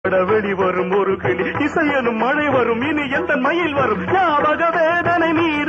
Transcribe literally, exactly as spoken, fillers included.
வெளி வரும் ஒரு கிளி இசையனும் மழை வரும் இனி எந்த மயில் வரும் ஞாபக வேதனை நீ